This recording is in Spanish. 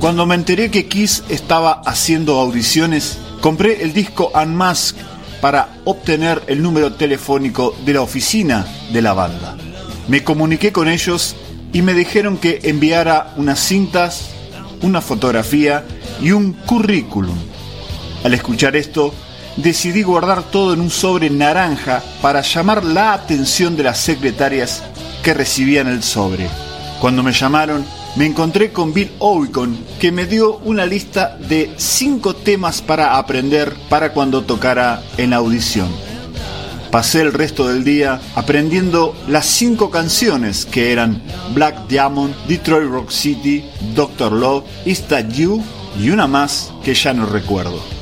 Cuando me enteré que Kiss estaba haciendo audiciones, compré el disco Unmasked para obtener el número telefónico de la oficina de la banda. Me comuniqué con ellos y me dijeron que enviara unas cintas, una fotografía y un currículum. Al escuchar esto, decidí guardar todo en un sobre naranja para llamar la atención de las secretarias que recibían el sobre. Cuando me llamaron, me encontré con Bill Oicon, que me dio una lista de 5 temas para aprender para cuando tocara en la audición. Pasé el resto del día aprendiendo las 5 canciones que eran Black Diamond, Detroit Rock City, Dr. Love, Is That You y una más que ya no recuerdo.